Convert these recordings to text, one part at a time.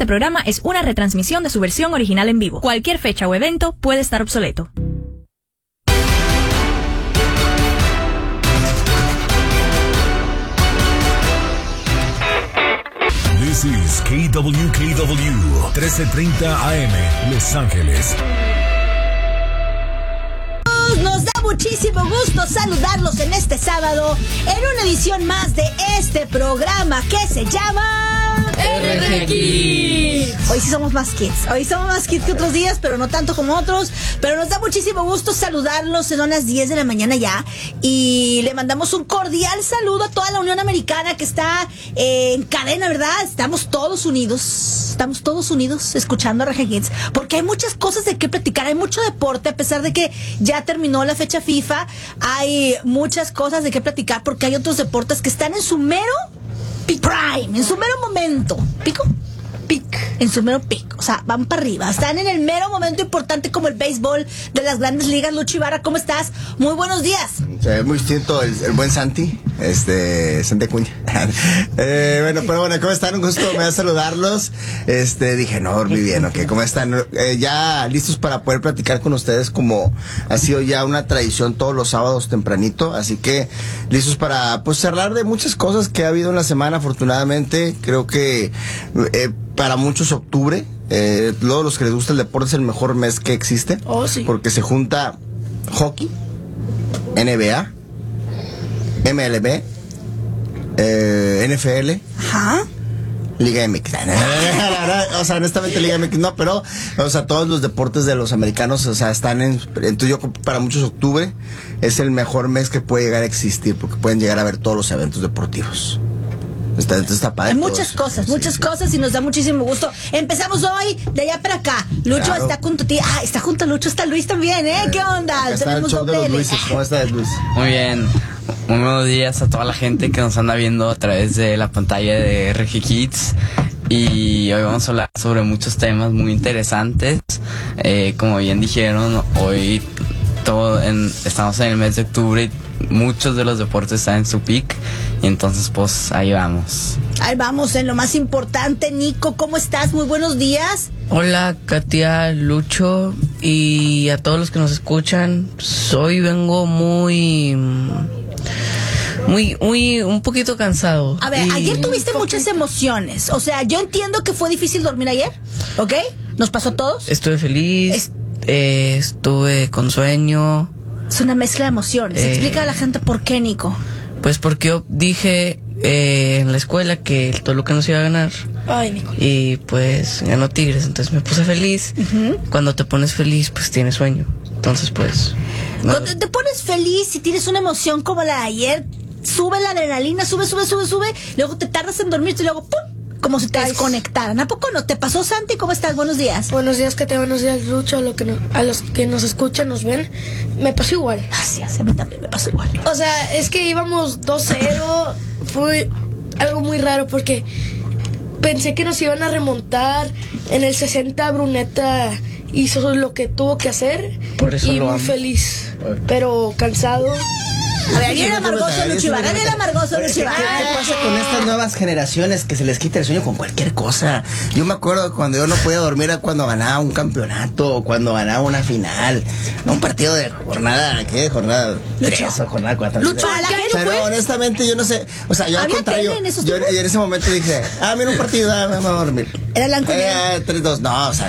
Este programa es una retransmisión de su versión original en vivo. Cualquier fecha o evento puede estar obsoleto. This is KWKW 1330 AM, Los Ángeles. Nos da muchísimo gusto saludarlos en este sábado en una edición más de este programa que se llama RG Kids. Hoy sí somos más kids, que otros días, pero no tanto como otros. Pero nos da muchísimo gusto saludarlos, son las 10 de la mañana ya. Y le mandamos un cordial saludo a toda la Unión Americana que está en cadena, ¿verdad? Estamos todos unidos escuchando RG Kids, porque hay muchas cosas de qué platicar, hay mucho deporte, a pesar de que ya terminó la fecha FIFA, hay muchas cosas de qué platicar, porque hay otros deportes que están en su mero prime, en su mero momento. En su mero pico, o sea, van para arriba, están en el mero momento importante como el béisbol de las grandes ligas. Lucho Ibarra, ¿cómo estás? Muy buenos días. Se ve muy distinto el buen Santi, Santi Acuña. Bueno, pero bueno, ¿cómo están? Un gusto, me da saludarlos. Dije, no, dormí bien, ¿ok? ¿Cómo están? Ya listos para poder platicar con ustedes, como ha sido ya una tradición todos los sábados tempranito, así que listos para, pues, hablar de muchas cosas que ha habido en la semana, afortunadamente. Creo que, para muchos octubre, luego los que les gusta el deporte, es el mejor mes que existe. Oh, sí. Porque se junta hockey, NBA, MLB, NFL, Ajá. Liga MX. O sea, honestamente Liga MX no, pero, o sea, todos los deportes de los americanos, o sea, están entonces yo, para muchos, octubre es el mejor mes que puede llegar a existir, porque pueden llegar a ver todos los eventos deportivos. Está padre. Hay muchas cosas y nos da muchísimo gusto. Empezamos hoy de allá para acá. Lucho, claro, está junto a ti. Ah, está junto a Lucho, está Luis también, ¿eh? ¿Qué onda? Acá está el show de los Luises. ¿Cómo estás, Luis? Muy bien. Buenos días a toda la gente que nos anda viendo a través de la pantalla de RG Kids. Y hoy vamos a hablar sobre muchos temas muy interesantes. Como bien dijeron, hoy estamos en el mes de octubre y muchos de los deportes están en su peak. Y entonces, pues, ahí vamos. Ahí vamos, en lo más importante. Nico, ¿cómo estás? Muy buenos días. Hola, Katia, Lucho y a todos los que nos escuchan. Hoy vengo muy, un poquito cansado. A ver, ayer tuviste muchas emociones. O sea, yo entiendo que fue difícil dormir ayer, ¿ok? ¿Nos pasó a todos? Estuve feliz, estuve con sueño. Es una mezcla de emociones. Explica a la gente por qué, Nico. Pues porque yo dije en la escuela que el Toluca nos iba a ganar. Ay, Nico. Y pues ganó Tigres, entonces me puse feliz. Uh-huh. Cuando te pones feliz, pues tienes sueño. Entonces, pues... No. Cuando te pones feliz y tienes una emoción como la de ayer, sube la adrenalina, sube. Luego te tardas en dormirte y luego ¡pum! Como si te desconectaran. ¿A poco no? ¿Te pasó, Santi? ¿Cómo estás? Buenos días. Buenos días, Katia. Buenos días, Lucho. A los que nos escuchan, nos ven. Me pasó igual. Gracias. A mí también me pasó igual. O sea, es que íbamos 2-0. Fue algo muy raro porque pensé que nos iban a remontar. En el 60, Bruneta hizo lo que tuvo que hacer. Por eso y muy feliz, pero cansado. A ver, bien amargoso Lucho Ibarra, bien amargoso Lucho Ibarra. ¿Qué pasa con estas nuevas generaciones que se les quita el sueño con cualquier cosa? Yo me acuerdo cuando yo no podía dormir era cuando ganaba un campeonato o cuando ganaba una final. No un partido de jornada, ¿qué? Jornada 3 o jornada 4. Lucho, a la gente pero honestamente yo no sé, o sea, yo al contrario, yo en ese momento dije, mira un partido, me voy a dormir. Era la 3-2, no, o sea,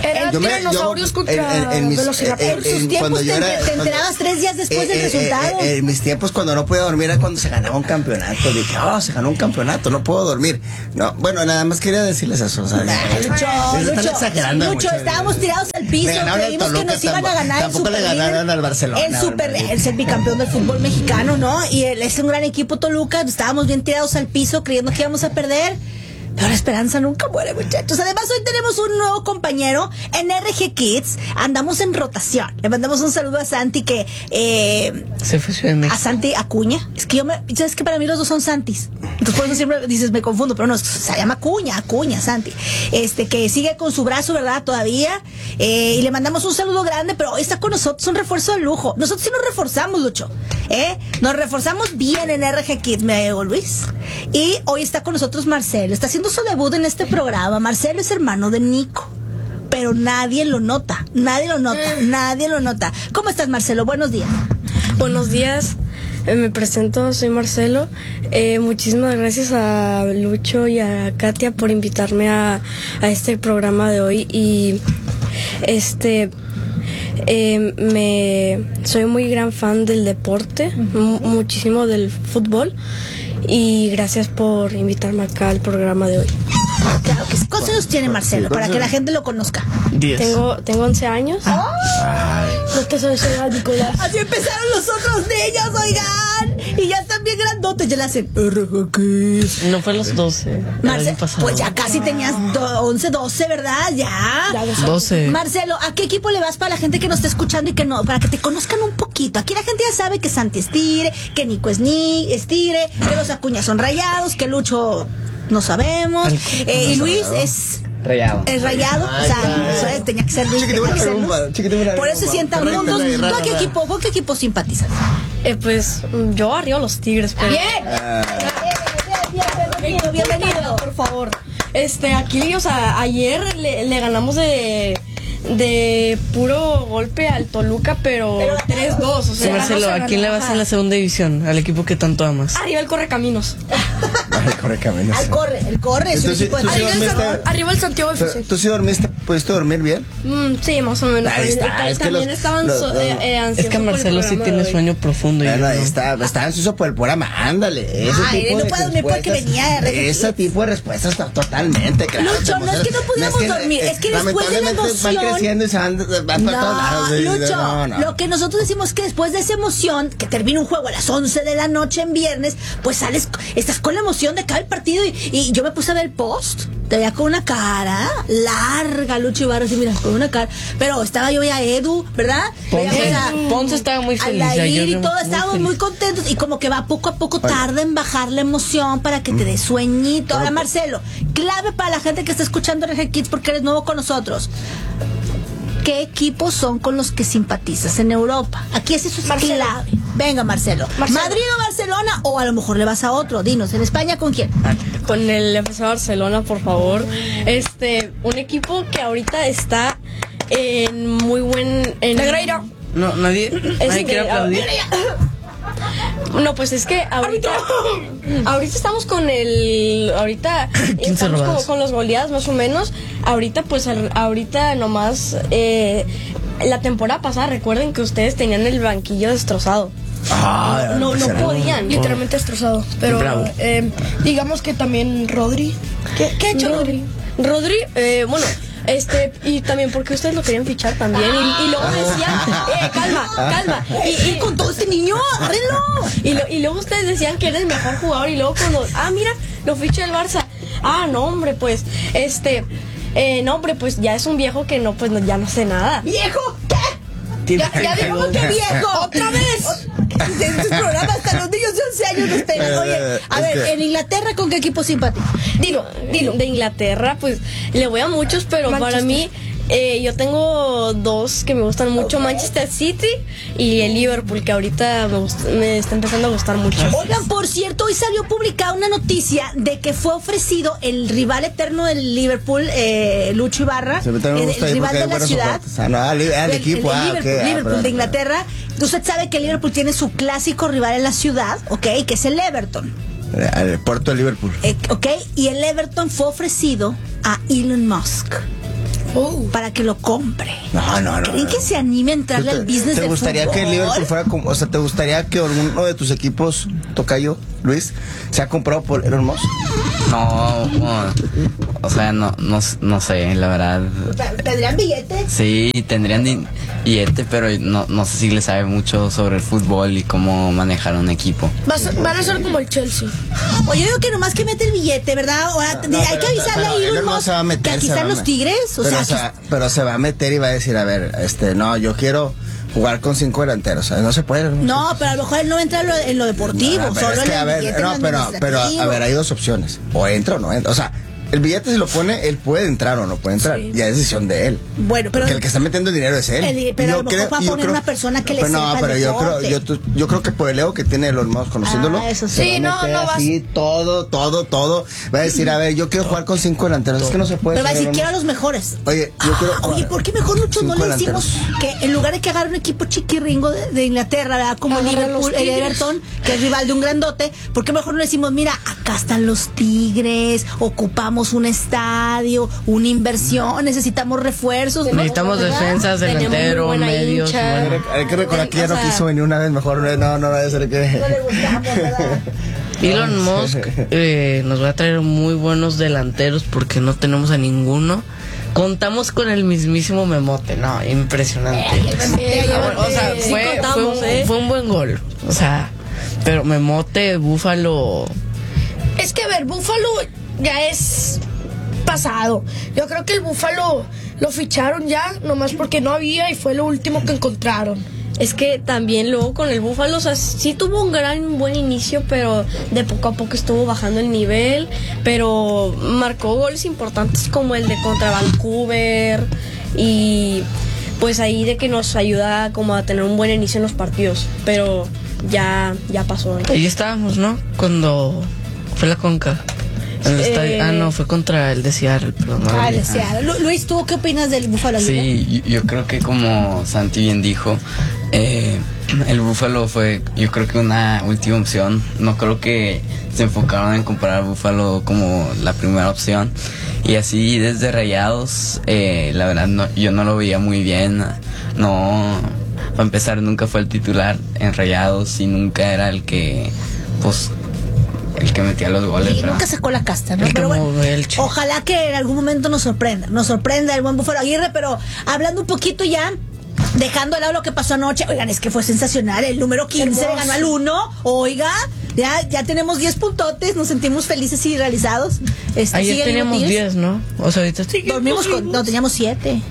en sus tiempos te enterabas 3 días después del resultado. En mis tiempos cuando no podía dormir era cuando se ganaba un campeonato. Dije, se ganó un campeonato, no puedo dormir. No, bueno, nada más quería decirles eso. O sea, Lucho, exagerando Lucho, mucho. estábamos tirados al piso, creímos que nos iban a ganar. Tampoco le ganaron al Barcelona. Es el bicampeón del fútbol mexicano, ¿no? Y él es un gran equipo, Toluca. Estábamos bien tirados al piso creyendo que íbamos a perder. Pero la esperanza nunca muere, muchachos. Además, hoy tenemos un nuevo compañero en RG Kids. Andamos en rotación. Le mandamos un saludo a Santi se fue Ciudad de México. a Santi Acuña. Es que ¿sabes que para mí los dos son Santis? Entonces por eso siempre dices, me confundo, pero no, se llama Acuña, Santi. Que sigue con su brazo, ¿verdad? Todavía. Y le mandamos un saludo grande, pero hoy está con nosotros un refuerzo de lujo. Nosotros sí nos reforzamos, Lucho. Nos reforzamos bien en RG Kids, me digo Luis. Y hoy está con nosotros Marcelo. Está haciendo su debut en este programa. Marcelo es hermano de Nico. Pero nadie lo nota. ¿Cómo estás, Marcelo? Buenos días. Buenos días. Me presento, soy Marcelo. Muchísimas gracias a Lucho y a Katia por invitarme a este programa de hoy. Y soy muy gran fan del deporte, muchísimo del fútbol. Y gracias por invitarme acá al programa de hoy. Claro que sí. ¿Cuántos años tiene Marcelo? Para que la gente lo conozca. 10. Tengo 11 años. No te sabes edad, Nicolás. Así empezaron los otros niños, oigan. Y ya están bien grandotes. Ya le hacen RG. No fue a los 12. Marcelo, pues ya casi tenías 11, 12, ¿verdad? Ya. 12. Marcelo, ¿a qué equipo le vas para la gente que nos está escuchando y que no, para que te conozcan un poquito? Aquí la gente ya sabe que Santi es Tigre, que Nico es Tigre, que los Acuña son Rayados, que Lucho no sabemos, y Luis es Rayado. Es Rayado, o sea, tenía que ser Luis. Por eso se sientan juntos. ¿Tú a qué equipo simpatizas? Pues yo arriba los Tigres, pero... Bienvenido. Por favor. Aquí, o sea, ayer le ganamos de puro golpe al Toluca, pero 3-2, o sea, sí, Marcelo, ¿a quién le vas en la segunda división? Al equipo que tanto amas. Arriba el Correcaminos. El Correcaminos. El corre. Arriba el Santiago FC. ¿Tú sí dormiste? ¿Pudiste dormir bien? Sí, más o menos. Ahí está, es que también estaban ansiosos. Es que Marcelo sí tiene sueño profundo. Bueno, ahí está ansioso por el programa, ándale. Él no puede dormir porque venía de ese tipo de respuestas totalmente, claro. Lucho, no es que no pudiéramos dormir, es que después de la emoción van creciendo y se van para todos lados. Lucho, lo que nosotros decimos es que después de esa emoción, que termina un juego a las 11 de la noche en viernes, pues estás con la emoción de cada el partido y yo me puse a ver el post. Te veía con una cara larga, Lucho Ibarra, así, mira, con una cara. Pero estaba yo a Edu, ¿verdad? Ponce estaba muy feliz. Y todos estábamos muy contentos. Y como que va poco a poco, tarda en bajar la emoción para que te dé sueñito. Ahora, Marcelo, clave para la gente que está escuchando RG Kids porque eres nuevo con nosotros. ¿Qué equipos son con los que simpatizas en Europa? Aquí eso es clave. Venga, Marcelo. ¿Madrid o Barcelona? O a lo mejor le vas a otro. Dinos, ¿en España con quién? Con el FC Barcelona, por favor. Un equipo que ahorita está en muy buen... Negreira. No, nadie quiere aplaudir. No, pues es que ahorita estamos con estamos con los goleados más o menos. Ahorita nomás la temporada pasada, recuerden que ustedes tenían el banquillo destrozado. No podían, literalmente destrozado. Pero digamos que también Rodri. ¿Qué ha hecho Rodri? Rodri, bueno, y también porque ustedes lo querían fichar también y luego decían, calma, y con todo este niño, agárrenlo. Y luego ustedes decían que era el mejor jugador y luego cuando, mira, lo ficha el Barça. No, hombre, pues, pues ya es un viejo que no, pues ya no sé nada. ¿Viejo? ¿Qué? Ya dijimos que viejo. ¿Otra vez? En tus programas hasta los niños de 11 años nos pegan. Oye, a ver, en Inglaterra, ¿con qué equipo simpatizas? Dilo. De Inglaterra, pues le voy a muchos, pero para mí yo tengo dos que me gustan mucho, Manchester City y el Liverpool, que ahorita me está empezando a gustar mucho. Oigan, por cierto, hoy salió publicada una noticia de que fue ofrecido el rival eterno del Liverpool, Lucho Ibarra, el rival de la ciudad. El equipo, Liverpool de Inglaterra. Usted sabe que el Liverpool tiene su clásico rival en la ciudad, ¿ok? Que es el Everton. El puerto de Liverpool. ¿Ok? Y el Everton fue ofrecido a Elon Musk. Para que lo compre. No. ¿Creen que se anime a entrarle al business del fútbol? ¿Te gustaría que el Liverpool fuera como, o sea, te gustaría que alguno de tus equipos, tocayo, Luis, sea comprado por Elon Musk? No, o sea, no sé, la verdad. ¿Tendrían billete? Sí, tendrían billete, pero no sé si le sabe mucho sobre el fútbol y cómo manejar un equipo. Van a ser como el Chelsea. Oye, yo digo que nomás que mete el billete, ¿verdad? Ahora, hay que avisarle a Elon Musk que aquí están los Tigres. Pero se va a meter y va a decir, a ver, no, yo quiero jugar con 5 delanteros, ¿sabes? No se puede. No, pero a lo mejor él no entra en lo deportivo, No, pero solo es que, en a el ver, billete, no, en lo pero, a administrativo. ver, hay dos opciones. O entra o no entra. O sea, el billete si lo pone, él puede entrar o no puede entrar. Sí. Ya es decisión de él. Bueno, pero Porque el que está metiendo el dinero es él. Pero a lo mejor va a poner una persona que le pero sepa no, pero el deporte. yo creo que por el ego que tiene los hermanos conociéndolo, Eso sí. se va a Sí, no, meter no vas- así todo. Va a decir, a ver, yo quiero jugar con 5 delanteros. Es que no se puede. Pero va a decir, señor quiero a Olmos. los mejores. Oye, yo quiero. Oye, ¿por qué mejor muchos no 5 le decimos delanteros. que en lugar de que agarre un equipo chiquirringo de Inglaterra, ¿verdad? Como el Agarra Liverpool, los el Tigres. Everton, que es rival de un grandote, ¿por qué mejor no le decimos, mira, acá están los Tigres, ocupamos un estadio, una inversión, necesitamos refuerzos? ¿no? Necesitamos ¿verdad? defensas, Tenemos delantero, muy buena medios. hincha. bueno. Hay que recordar que ya no O sea, quiso venir una vez, mejor no debe ser que. No le gustamos, ¿verdad? Elon Musk nos va a traer muy buenos delanteros porque no tenemos a ninguno. Contamos con el mismísimo Memote, no, impresionante. O sea, sí fue contamos, un buen gol. O sea, pero Memote, Búfalo. Es que, a ver, Búfalo ya es pasado. Yo creo que el Búfalo lo ficharon ya, nomás porque no había y fue lo último que encontraron. Es que también luego con el Búfalo, o sea, sí tuvo un buen inicio, pero de poco a poco estuvo bajando el nivel, pero marcó goles importantes como el de contra Vancouver y pues ahí de que nos ayuda como a tener un buen inicio en los partidos, pero ya pasó. Ahí estábamos, ¿no? Cuando fue la Conca. En el estadio. No, fue contra el de Seattle, perdón. no, Ah, deseado. Luis, ¿tú qué opinas del Búfalo? Sí, yo creo que como Santi bien dijo, el Búfalo fue, yo creo que una última opción. No creo que se enfocaron en comprar Búfalo como la primera opción. Y así desde Rayados, la verdad yo no lo veía muy bien. No, para empezar nunca fue el titular en Rayados y nunca era el que, pues, el que metía los goles, Y ¿verdad? nunca sacó la casta, ¿no? El Pero como bueno, Elche. ojalá que en algún momento nos sorprenda el buen Búfalo Aguirre, pero hablando un poquito ya, dejando de lado lo que pasó anoche, oigan, es que fue sensacional, el número 15 Hermoso. ganó al 1, oiga, ya tenemos 10 puntotes, nos sentimos felices y realizados. Ayer ¿siguen teníamos los Tigres? 10, ¿no? O sea, ahorita Dormimos no, teníamos 7.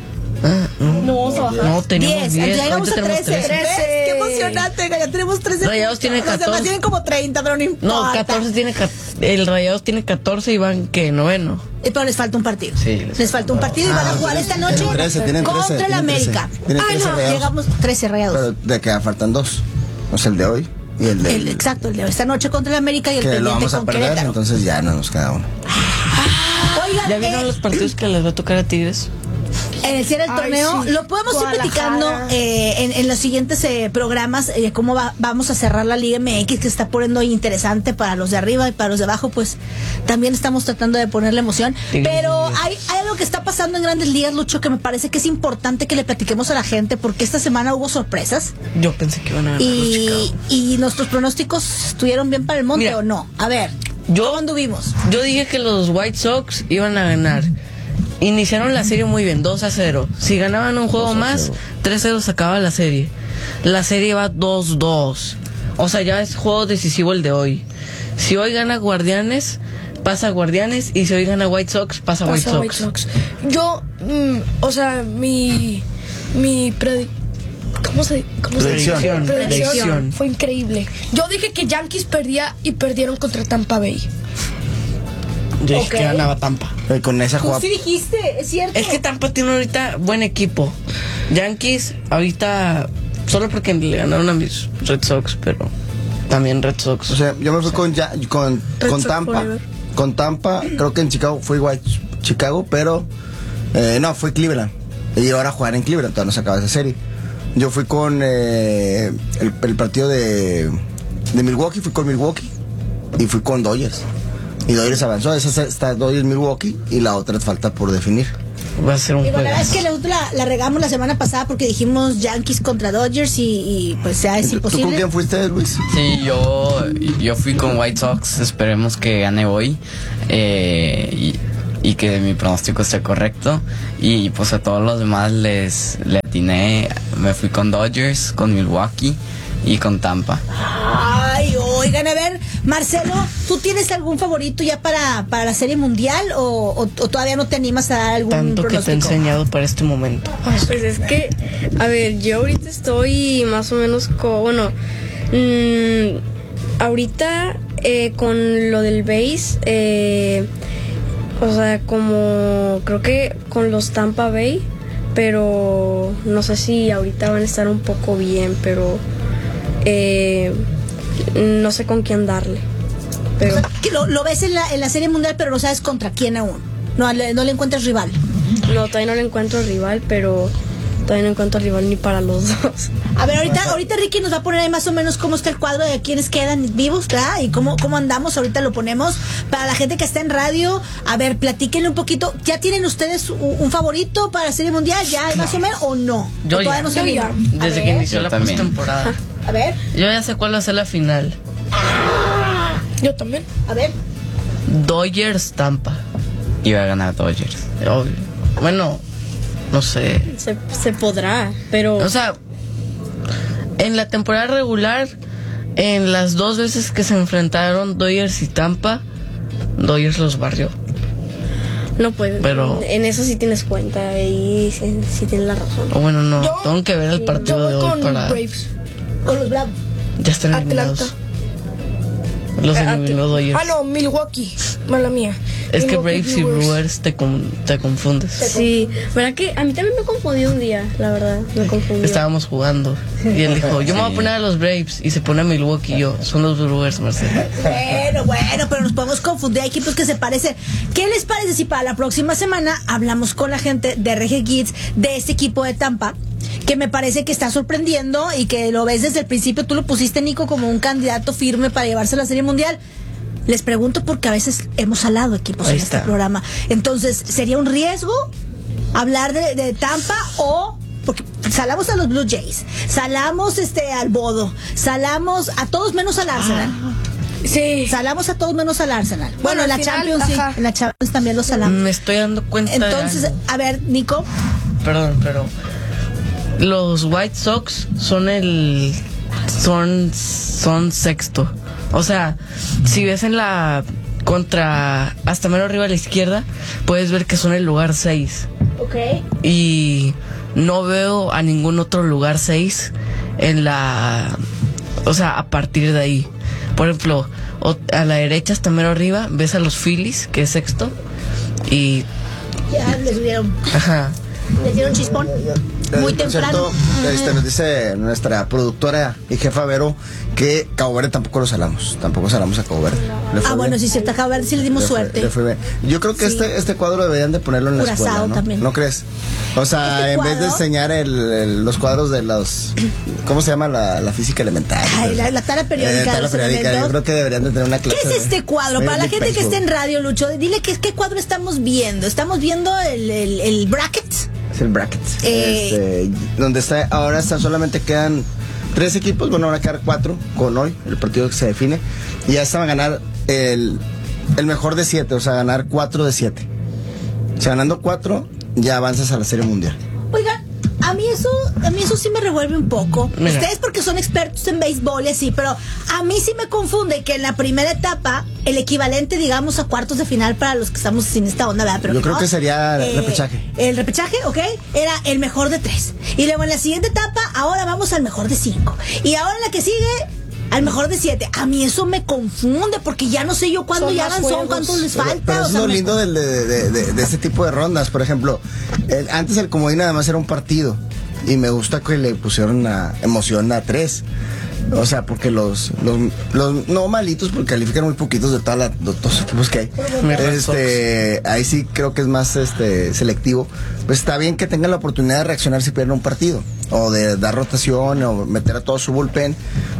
no, teníamos 10. Ya llegamos a Ahorita tenemos 13. 13. Qué emocionante, oiga, ya tenemos 13. Rayados tiene Los demás 14. tienen como 30, pero no importa. No, 14 tiene. El Rayados tiene 14 y van, ¿qué? Noveno. Pero les falta un partido. Sí, les falta un partido y van a jugar esta noche Tienen 13, contra el América. Tienen 13 Rayados. Llegamos 13 Rayados. Pero de que faltan 2. O sea, el de hoy y el de. Exacto, el de esta noche contra el América y el Que lo pendiente vamos a con perder, Querétaro. entonces ya no nos queda uno. Oigan, ¿Ya vieron los partidos que les va a tocar a Tigres? en el cierre del Ay, torneo, sí. lo podemos ir Guadalajara. platicando en los siguientes programas, cómo vamos a cerrar la Liga MX, que está poniendo interesante para los de arriba y para los de abajo, pues también estamos tratando de ponerle emoción. Sí. Pero hay algo que está pasando en Grandes Ligas, Lucho, que me parece que es importante que le platiquemos a la gente, porque esta semana hubo sorpresas. Yo pensé que iban a ganar los Chicago. Y nuestros pronósticos estuvieron bien para el monte, Mira, ¿o no? A ver, ¿cómo anduvimos? Yo dije que los White Sox iban a ganar. Iniciaron la serie muy bien, 2-0. Si ganaban un juego más, 3-0 se acaba la serie. La serie va 2-2. O sea, ya es juego decisivo el de hoy. Si hoy gana Guardianes, pasa Guardianes. Y si hoy gana White Sox, pasa White Pasa Sox. White Sox. Yo, o sea, mi ¿cómo se Predicción. Predicción. fue increíble. Yo dije que Yankees perdía y perdieron contra Tampa Bay. Yo dije que ganaba Tampa. Con esa Tú jugada. sí dijiste, es cierto. Es que Tampa tiene ahorita buen equipo. Yankees, ahorita, solo porque le ganaron a mis Red Sox, pero también Red Sox. O sea, yo me fui con Sox Tampa. forever. Con Tampa, creo que en Chicago fue igual Chicago, pero no, fue Cleveland. Y ahora jugar en Cleveland, todavía no se acaba esa serie. Yo fui con el partido de Milwaukee, fui con Milwaukee y fui con Dodgers. Y Dodgers avanzó, esa está Dodgers Milwaukee y la otra falta por definir. Va a ser un Y bueno, la verdad es juego. que nosotros la regamos la semana pasada porque dijimos Yankees contra Dodgers y pues ya es ¿Tú con imposible. quién fuiste, Luis? Sí, yo fui con White Sox, esperemos que gane hoy y que mi pronóstico esté correcto. Y pues a todos los demás le atiné, me fui con Dodgers, con Milwaukee y con Tampa. Ay, Oigan, a ver, Marcelo, ¿tú tienes algún favorito ya para la Serie Mundial o todavía no te animas a dar algún Tanto que te he pronóstico? enseñado para este momento. Pues es que, a ver, yo ahorita estoy más o menos ahorita con lo del base, o sea, como creo que con los Tampa Bay, pero no sé si ahorita van a estar un poco bien, pero no sé con quién darle. Pero O sea, que lo ves en la Serie Mundial, pero no sabes contra quién aún. No le encuentras rival. no, todavía no le encuentro rival, pero todavía no encuentro rival ni para los dos. A ver, ahorita Ricky nos va a poner ahí más o menos cómo está el cuadro de quiénes quedan vivos, ¿verdad? Y cómo andamos, ahorita lo ponemos. Para la gente que está en radio, a ver, platíquenle un poquito. ¿Ya tienen ustedes un favorito para la Serie Mundial? ¿Ya más o menos o no? Yo ¿O todavía ya. no se Yo ya. animan? A Desde ver, que inició Yo la también. postemporada. A ver, Yo ya sé cuál va a ser la final. Yo también. a ver. Dodgers Tampa. Iba a ganar Dodgers. Obvio. Bueno, no sé. Se podrá, pero O sea, en la temporada regular, en las 2 veces que se enfrentaron Dodgers y Tampa, Dodgers los barrió. no puede. Pero- En eso sí tienes cuenta y sí tienes la razón. O bueno, no, Yo- tengo que ver el Yo partido de voy hoy con para... Braves. Con los Bravos. Ya están Atlanta. eliminados. Los eliminó Dodgers. Ah, no, Milwaukee. Mala mía. Es que Milwaukee Braves y Brewers te confundes. Sí, ¿verdad que a mí también me confundió un día, la verdad, me confundió. Estábamos jugando y él dijo, yo me voy a poner a los Braves, y se pone a Milwaukee y yo, son los Brewers, Marcelo. Bueno, pero nos podemos confundir. Hay equipos que se parecen. ¿Qué les parece si para la próxima semana hablamos con la gente de RG Kids de este equipo de Tampa? Que me parece que está sorprendiendo y que lo ves desde el principio. Tú lo pusiste, Nico, como un candidato firme para llevarse a la Serie Mundial. Les pregunto porque a veces hemos salado equipos Ahí en este está. programa. Entonces, ¿sería un riesgo hablar de Tampa o...? Porque salamos a los Blue Jays, salamos al Bodo, salamos a todos menos al Arsenal. Sí. Salamos a todos menos al Arsenal. Bueno, Bueno, en la al final, Champions sí, ajá. en la Champions también los salamos. Me estoy dando cuenta de Entonces, algo. a ver, Nico, Perdón, pero los White Sox son sexto. O sea, si ves en la contra hasta menos arriba a la izquierda, puedes ver que son el lugar 6. ok. Y no veo a ningún otro lugar 6 en la... O sea, a partir de ahí. Por ejemplo, a la derecha hasta mero arriba ves a los Phillies, que es sexto. Y... Ya les dieron chispón. Muy Por temprano. cierto, nos dice nuestra productora y jefa Vero que Cabo Verde tampoco lo salamos. Tampoco salamos a Cabo Verde. Le fue Ah, bueno, bien. sí, cierto, acá a ver si le dimos Le fue- suerte. le fue bien. Yo creo que Sí. este cuadro deberían de ponerlo en la Curazao escuela, ¿no? también. ¿No crees? O sea, Este en vez de cuadro- enseñar los cuadros de los... ¿Cómo se llama? La física elemental. Ay, la tabla periódica de tabla los periódica. Yo elementos. creo que deberían de tener una ¿Qué clase. es este cuadro? Para la gente que esté en radio, Lucho, dile qué cuadro estamos viendo. Estamos viendo el bracket. Es el bracket. Donde ahora solamente quedan 3 equipos, bueno, van a quedar 4 con hoy, el partido que se define. Y ya estaban a ganar el mejor de 7, o sea, ganar 4 de 7. O sea, ganando 4, ya avanzas a la Serie Mundial. Oigan, a mí eso sí me revuelve un poco. Mira. Ustedes porque son expertos en béisbol y así, pero a mí sí me confunde que en la primera etapa, el equivalente, digamos, a cuartos de final para los que estamos sin esta onda, ¿verdad? Pero Yo creo que sería repechaje. El repechaje, ok, era el mejor de 3. Y luego en la siguiente etapa, ahora vamos al mejor de 5. Y ahora en la que sigue, al mejor de 7. A mí eso me confunde porque ya no sé yo cuándo Son ya más avanzó, juegos. cuánto les falta. Pero o eso es sea, lo me- lindo de este tipo de rondas. Por ejemplo, antes el comodín nada más era un partido. Y me gusta que le pusieron emoción a 3. O sea, porque los no malitos, porque califican muy poquitos de todos los equipos que hay. Ahí sí creo que es más selectivo. Pues está bien que tengan la oportunidad de reaccionar si pierden un partido. O de dar rotación, o meter a todo su bullpen.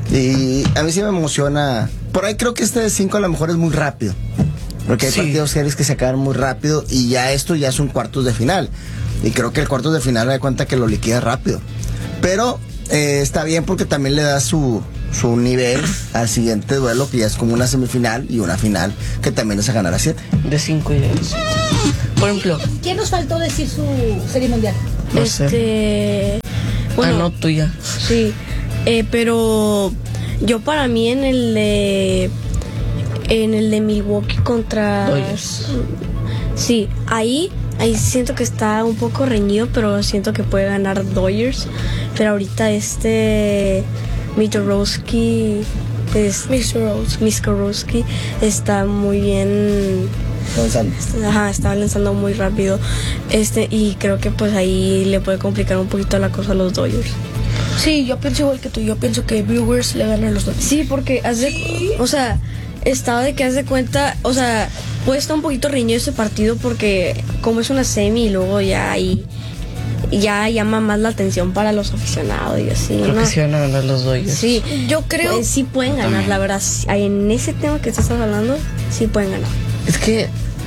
Y a mí sí me emociona. Por ahí creo que este de 5 a lo mejor es muy rápido. Porque hay Sí. partidos series que se acaban muy rápido y ya esto ya son cuartos de final. Y creo que el cuartos de final da cuenta que lo liquida rápido. Pero está bien porque también le da su nivel al siguiente duelo, que ya es como una semifinal y una final, que también es a ganar a 7. De 5 y de 2. Por ejemplo, ¿Quién nos faltó decir su serie mundial? no sé. Bueno, No, tuya. sí, pero Yo para mí en el de Milwaukee contra Dodgers. Sí, ahí siento que está un poco reñido, pero siento que puede ganar Dodgers. Pero ahorita Mitorowski está muy bien. Está lanzando muy rápido. Y creo que pues ahí le puede complicar un poquito la cosa a los Dodgers. Sí, yo pienso igual que tú. Yo pienso que Brewers le ganan a los Dodgers. Sí, porque estaba de que haz de cuenta, puede estar un poquito reñido ese partido porque como es una semi y luego ya llama más la atención para los aficionados y así. Creo que sí van a ganar los Dodgers. Sí, yo creo. Pues sí pueden ganar, la verdad. En ese tema que estás hablando, sí pueden ganar. Es que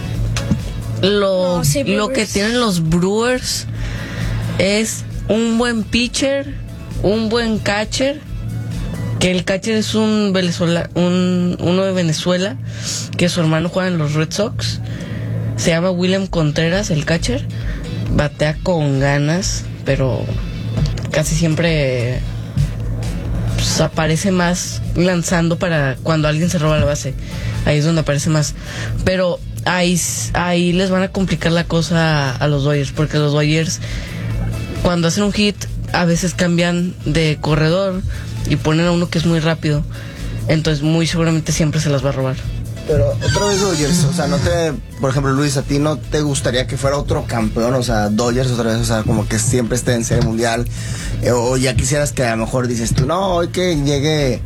lo que tienen los Brewers es un buen pitcher, un buen catcher, que el catcher es uno de Venezuela, que su hermano juega en los Red Sox. Se llama William Contreras, el catcher. Batea con ganas, pero casi siempre pues, aparece más lanzando para cuando alguien se roba la base. Ahí es donde aparece más. Pero ahí les van a complicar la cosa a los Dodgers, porque los Dodgers cuando hacen un hit a veces cambian de corredor y ponen a uno que es muy rápido. Entonces muy seguramente siempre se las va a robar. Pero otra vez Dodgers, por ejemplo, Luis, ¿a ti no te gustaría que fuera otro campeón? O sea, Dodgers otra vez, como que siempre esté en Serie Mundial. O ya quisieras que a lo mejor dices tú, no, hoy que llegue,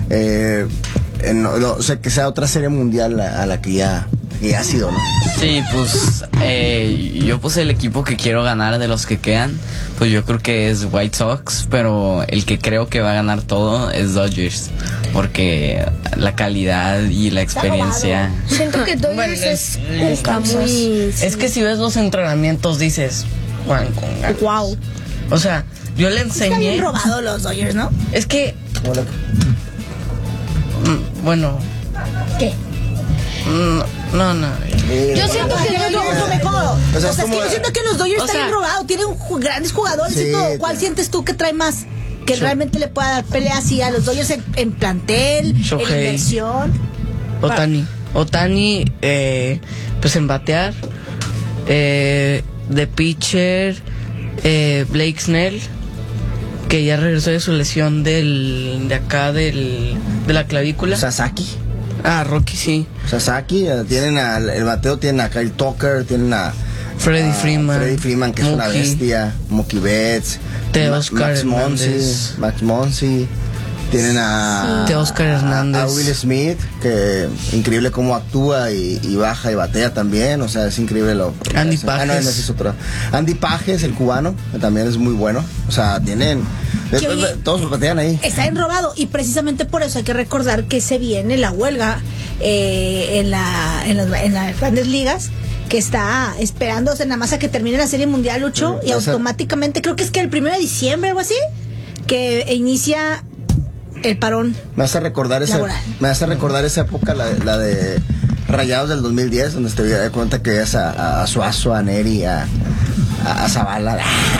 que sea otra Serie Mundial a la que ya ha sido, ¿no? Sí, pues yo puse el equipo que quiero ganar de los que quedan, pues yo creo que es White Sox, pero el que creo que va a ganar todo es Dodgers, porque la calidad y la experiencia. Siento que Dodgers Está muy... Es que si ves los entrenamientos dices, Juan con ganas. Wow. O sea, yo le Está enseñé. bien robado los Dodgers, ¿no? Es que bueno. ¿Qué? No. Yo siento que los Dodgers O sea, es que yo siento que los Dodgers o están sea, bien robados, tienen grandes jugadores Sí, y todo. ¿Cuál sientes tú que trae más? Que realmente le pueda dar pelea así a los Dodgers en plantel, Shohei. en inversión. Otani, pues en batear, de pitcher, Blake Snell, que ya regresó de su lesión de la clavícula. Sasaki. Rocky, sí. Sasaki, tienen el bateo, tienen a Kyle Tucker, tienen a Freddie Freeman, que es una bestia, Mookie Betts, Teoscar Max Monsi, tienen a Teoscar Hernández, a Will Smith, que increíble cómo actúa y baja y batea también, o sea, es increíble Andy Pages. no, ese es otro. Andy Pages, el cubano, que también es muy bueno, o sea, tienen todos batean ahí. Está enrobado y precisamente por eso hay que recordar que se viene la huelga en las grandes ligas, que está esperándose nada más a que termine la Serie Mundial, Lucho, y automáticamente creo que es que el 1 de diciembre, algo así, que inicia el parón. Me hace recordar esa época, la de Rayados del 2010, donde te di cuenta que veías a Suazo, a Neri, a Zavala,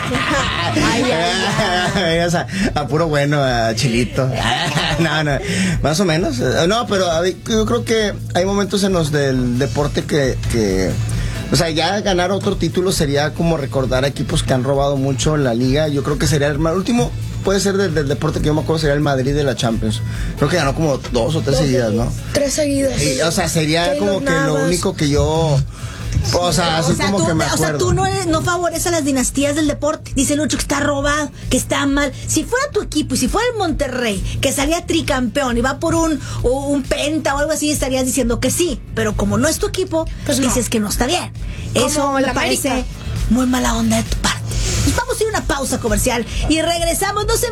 a puro bueno, a Chilito. No, más o menos. No, pero yo creo que hay momentos en los del deporte que o sea, ya ganar otro título sería como recordar a equipos que han robado mucho en la liga. Yo creo que sería el último, puede ser del deporte que yo me acuerdo, sería el Madrid de la Champions. Creo que ganó como 2 o 3 seguidas, ¿no? 3 seguidas. Y, o sea, sería como que lo único que yo... O sea, así como tú, que me acuerdo. tú no favoreces a las dinastías del deporte. Dice Lucho que está robado, que está mal. Si fuera tu equipo y si fuera el Monterrey, que salía tricampeón y va por un penta o algo así, estarías diciendo que sí. Pero como no es tu equipo, pues dices que no está bien. Eso me parece muy mala onda de tu parte. Pues vamos a ir a una pausa comercial y regresamos. No se